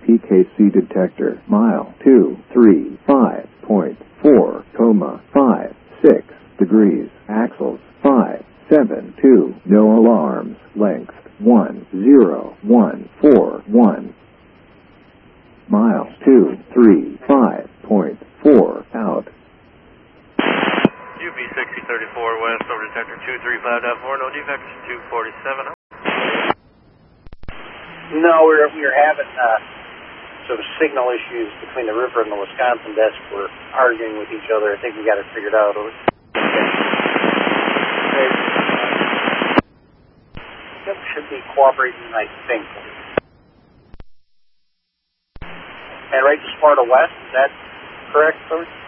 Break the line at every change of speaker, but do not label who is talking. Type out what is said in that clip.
PKC detector. Mile 235.4, 56 degrees. Axles 572. No alarms. Length 10141. Mile 235.4 out.
UB 6034 West over detector 235.4, no defects, 247.
No, we were having some signal issues between the river and the Wisconsin desk. We're arguing with each other. I think we got it figured out. Yep, should be cooperating, I think. And right to Sparta West, is that correct, sir?